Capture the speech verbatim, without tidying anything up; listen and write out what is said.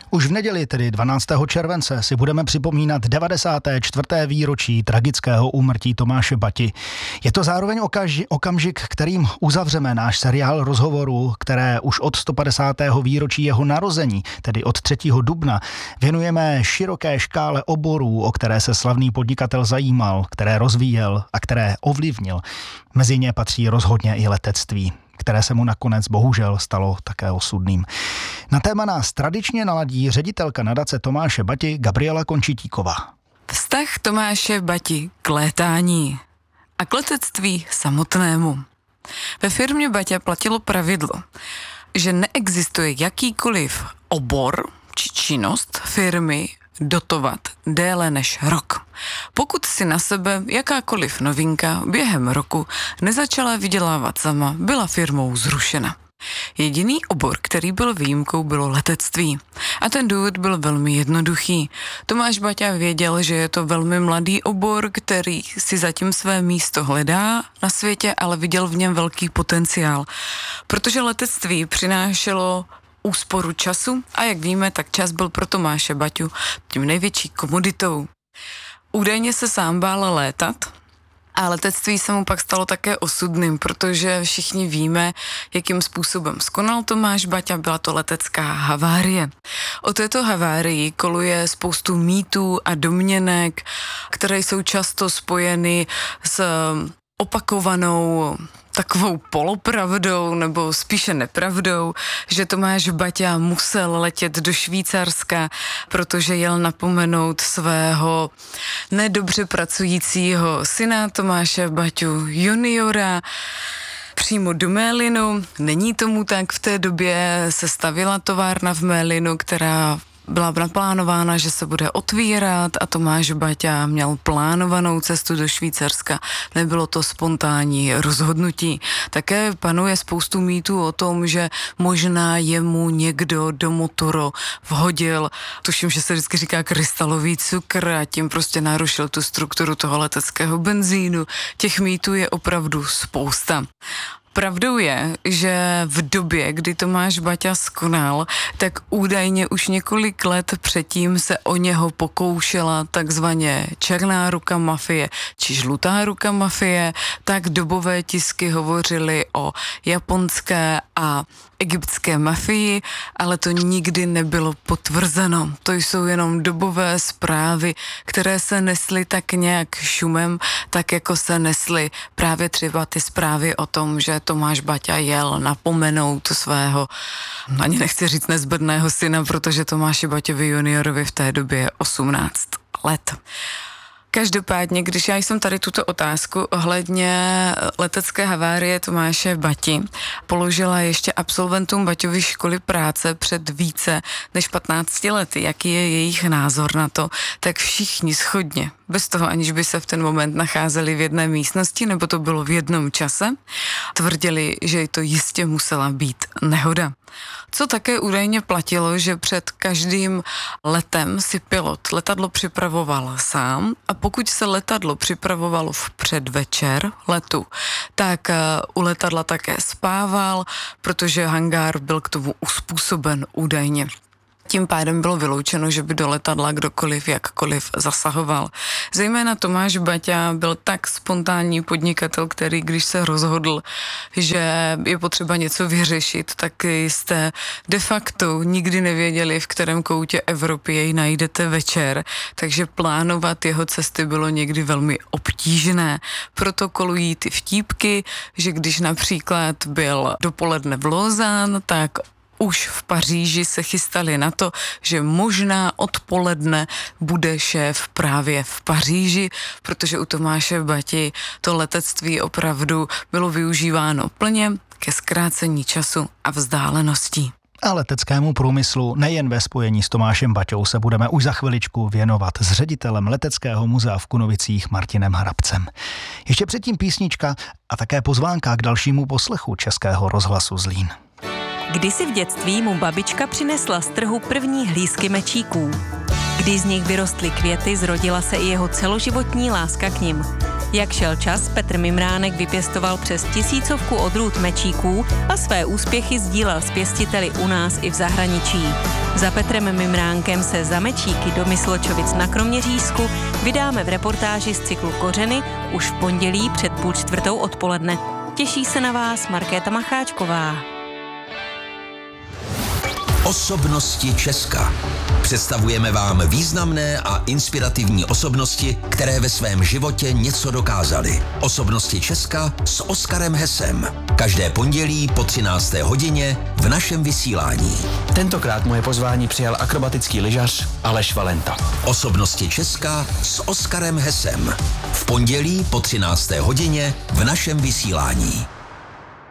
Už v neděli, tedy dvanáctého července, si budeme připomínat devadesáté čtvrté výročí tragického úmrtí Tomáše Bati. Je to zároveň okaž, okamžik, kterým uzavřeme náš seriál rozhovorů, které už od sto padesátého výročí jeho narození, tedy od třetího dubna, věnujeme široké škále oborů, o které se slavný podnikatel zajímal, které rozvíjel a které ovlivnil. Mezi ně patří rozhodně i letectví, které se mu nakonec bohužel stalo také osudným. Na téma nás tradičně naladí ředitelka nadace Tomáše Bati Gabriela Končitíková. Vztah Tomáše Bati k létání a k letectví samotnému. Ve firmě Baťa platilo pravidlo, že neexistuje jakýkoliv obor či činnost firmy dotovat déle než rok. Pokud si na sebe jakákoliv novinka během roku nezačala vydělávat sama, byla firmou zrušena. Jediný obor, který byl výjimkou, bylo letectví. A ten důvod byl velmi jednoduchý. Tomáš Baťa věděl, že je to velmi mladý obor, který si zatím své místo hledá na světě, ale viděl v něm velký potenciál. Protože letectví přinášelo úsporu času a jak víme, tak čas byl pro Tomáše Baťu tím největší komoditou. Údajně se sám bál létat a letectví se mu pak stalo také osudným, protože všichni víme, jakým způsobem skonal Tomáš Baťa, byla to letecká havárie. O této havárii koluje spoustu mýtů a domněnek, které jsou často spojeny s opakovanou takovou polopravdou nebo spíše nepravdou, že Tomáš Baťa musel letět do Švýcarska, protože jel napomenout svého nedobře pracujícího syna Tomáše Baťu juniora přímo do Mélinu. Není tomu tak, v té době se stavila továrna v Mélinu, která byla naplánována, že se bude otvírat a Tomáš Baťa měl plánovanou cestu do Švýcarska. Nebylo to spontánní rozhodnutí. Také panuje spoustu mýtů o tom, že možná jemu někdo do motoru vhodil, tuším, že se vždycky říká krystalový cukr a tím prostě narušil tu strukturu toho leteckého benzínu. Těch mýtů je opravdu spousta. Pravdou je, že v době, kdy Tomáš Baťa skonal, tak údajně už několik let předtím se o něho pokoušela takzvaně černá ruka mafie či žlutá ruka mafie, tak dobové tisky hovořily o japonské a egyptské mafii, ale to nikdy nebylo potvrzeno. To jsou jenom dobové zprávy, které se nesly tak nějak šumem, tak jako se nesly právě třeba ty zprávy o tom, že Tomáš Baťa jel napomenout svého, ani nechci říct nezbedného syna, protože Tomáši Baťovi juniorovi v té době je osmnáct let. Každopádně, když já jsem tady tuto otázku ohledně letecké havárie Tomáše Bati položila ještě absolventům Baťovy školy práce před více než patnácti lety, jaký je jejich názor na to, tak všichni shodně, bez toho aniž by se v ten moment nacházeli v jedné místnosti, nebo to bylo v jednom čase, tvrdili, že to jistě musela být nehoda. Co také údajně platilo, že před každým letem si pilot letadlo připravoval sám a pokud se letadlo připravovalo v předvečer letu, tak u letadla také spával, protože hangár byl k tomu uspůsoben údajně. Tím pádem bylo vyloučeno, že by do letadla kdokoliv jakkoliv zasahoval. Zejména Tomáš Baťa byl tak spontánní podnikatel, který když se rozhodl, že je potřeba něco vyřešit, tak jste de facto nikdy nevěděli, v kterém koutě Evropy jej najdete večer, takže plánovat jeho cesty bylo někdy velmi obtížné. Proto kolují ty vtípky, že když například byl dopoledne v Lausanne, tak už v Paříži se chystali na to, že možná odpoledne bude šéf právě v Paříži, protože u Tomáše Bati to letectví opravdu bylo využíváno plně ke zkrácení času a vzdáleností. A leteckému průmyslu nejen ve spojení s Tomášem Baťou se budeme už za chviličku věnovat s ředitelem Leteckého muzea v Kunovicích Martinem Hrabcem. Ještě předtím písnička a také pozvánka k dalšímu poslechu Českého rozhlasu Zlín. Kdysi v dětství mu babička přinesla z trhu první hlízky mečíků. Když z nich vyrostly květy, zrodila se i jeho celoživotní láska k nim. Jak šel čas, Petr Mimránek vypěstoval přes tisícovku odrůd mečíků a své úspěchy sdílel s pěstiteli u nás i v zahraničí. Za Petrem Mimránkem se za mečíky do Mysločovic na Kroměřížsku vydáme v reportáži z cyklu Kořeny už v pondělí před půl čtvrtou odpoledne. Těší se na vás Markéta Macháčková. Osobnosti Česka. Představujeme vám významné a inspirativní osobnosti, které ve svém životě něco dokázaly. Osobnosti Česka s Oskarem Hesem. Každé pondělí po třinácté hodině v našem vysílání. Tentokrát moje pozvání přijal akrobatický lyžař Aleš Valenta. Osobnosti Česka s Oskarem Hesem. V pondělí po třinácté hodině v našem vysílání.